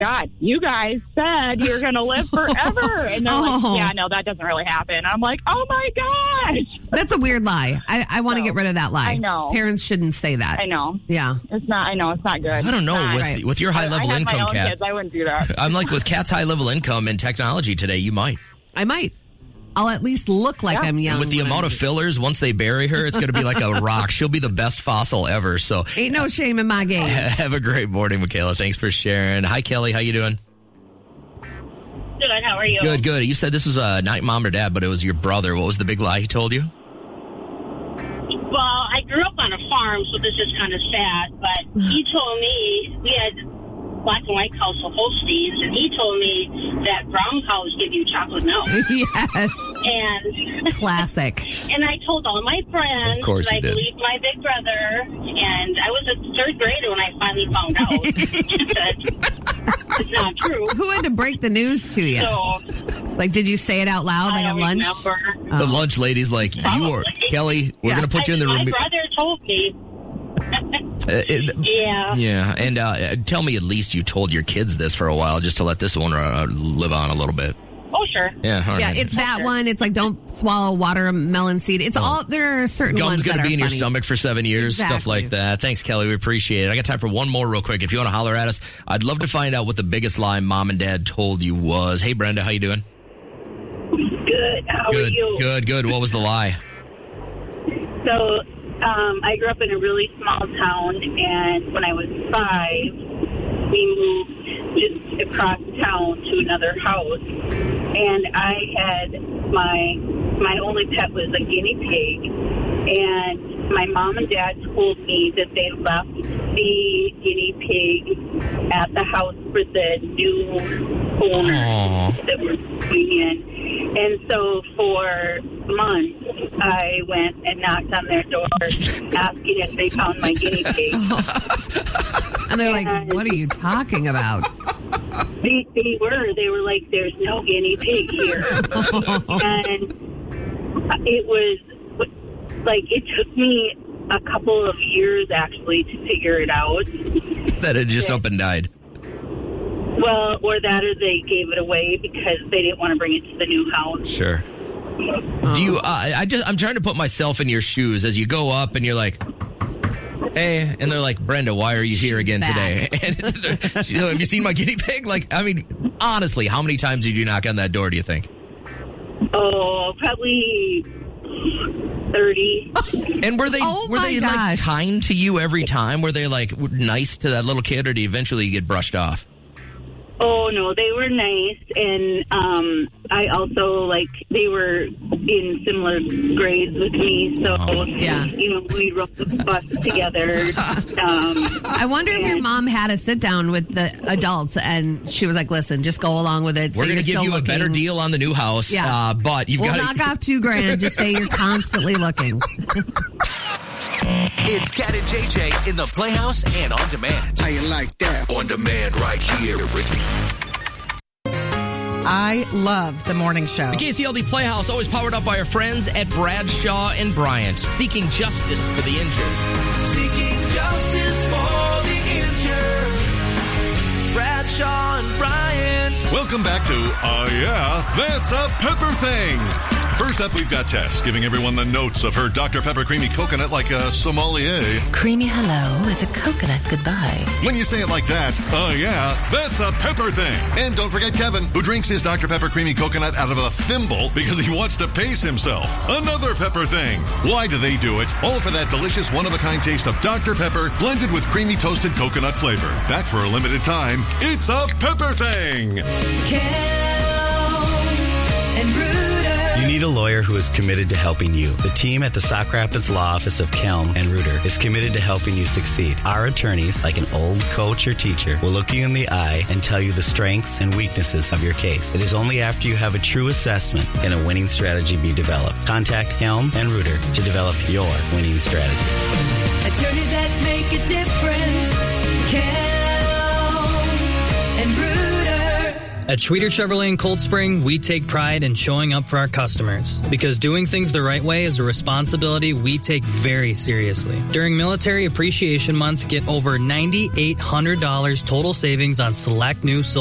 God, you guys said you're going to live forever. And they're like, yeah, no, that doesn't really happen. I'm like, oh my gosh. That's a weird lie. I want to get rid of that lie. I know. Parents shouldn't say that. I know. Yeah. It's not, I know, it's not good. I don't know. With your high level income, I had my own Kat. kids. I wouldn't do that. I'm like, with Kat's high level income and technology today, you might. I might. I'll at least look like I'm young. And with the amount of fillers, once they bury her, it's going to be like a rock. She'll be the best fossil ever. So ain't no shame in my game. Have a great morning, Michaela. Thanks for sharing. Hi, Kelly. How you doing? Good. How are you? Good. You said this was not mom or dad, but it was your brother. What was the big lie he told you? Well, I grew up on a farm, so this is kind of sad, but he told me we had black and white cows of Holsteins, and he told me that brown cows give you chocolate milk. Yes. And classic. And I told all my friends of course that I you did. believed my big brother, and I was a third grader when I finally found out that it's not true. Who had to break the news to you? So, like, did you say it out loud, like at lunch? Remember. The lunch lady's like, you are, Kelly, we're going to put you in the room. My brother told me. Yeah. And tell me at least you told your kids this for a while just to let this one live on a little bit. Oh, sure. Yeah, all right. It's that one. It's like don't swallow watermelon seed. It's all, there are certain Gum's ones that going to are be in funny. your stomach for 7 years, Exactly. stuff like that. Thanks, Kelly. We appreciate it. I got time for one more real quick. If you want to holler at us, I'd love to find out what the biggest lie mom and dad told you was. Hey, Brenda, how you doing? Good. How are you? Good. What was the lie? So, I grew up in a really small town, and when I was 5, we moved just across town to another house, and I had my only pet was a guinea pig, and my mom and dad told me that they left the guinea pig at the house for the new owners that were moving in. And so for months, I went and knocked on their door asking if they found my guinea pig. And they're like, what are you talking about? They were like, there's no guinea pig here. And it was like, it took me a couple of years actually to figure it out. That it just up and died. Well, or that, or they gave it away because they didn't want to bring it to the new house. Sure. Do you? I'm trying to put myself in your shoes as you go up and you're like, hey, and they're like, Brenda, why are you here again today? And have you seen my guinea pig? Like, I mean, honestly, how many times did you knock on that door? Do you think? Oh, probably 30. And were they gosh. like kind to you every time? Were they like nice to that little kid, or did you eventually get brushed off? Oh, no, they were nice, and I also, like, they were in similar grades with me, so, you know, we rode the bus together. I wonder if your mom had a sit-down with the adults, and she was like, listen, just go along with it. We're going to give you a better deal on the new house, but you've got to... We'll knock off $2,000, just say you're constantly looking. It's Kat and JJ in the Playhouse and On Demand. How you like that? On Demand right here. I love the morning show. The KCLD Playhouse, always powered up by our friends at Bradshaw and Bryant, seeking justice for the injured. Seeking justice for the injured. Bradshaw and Bryant. Welcome back to Yeah, That's a Pepper Thing. First up, we've got Tess giving everyone the notes of her Dr. Pepper Creamy Coconut like a sommelier. Creamy hello with a coconut goodbye. When you say it like that, yeah, that's a pepper thing. And don't forget Kevin, who drinks his Dr. Pepper Creamy Coconut out of a thimble because he wants to pace himself. Another pepper thing. Why do they do it? All for that delicious one-of-a-kind taste of Dr. Pepper blended with creamy toasted coconut flavor. Back for a limited time, it's a pepper thing. And You need a lawyer who is committed to helping you. The team at the Sauk Rapids Law Office of Kelm and Reuter is committed to helping you succeed. Our attorneys, like an old coach or teacher, will look you in the eye and tell you the strengths and weaknesses of your case. It is only after you have a true assessment can a winning strategy be developed. Contact Kelm and Reuter to develop your winning strategy. attorneys that make a difference. Kelm and Reuter. At Schweeder Chevrolet in Cold Spring, we take pride in showing up for our customers because doing things the right way is a responsibility we take very seriously. During Military Appreciation Month, get over $9,800 total savings on select new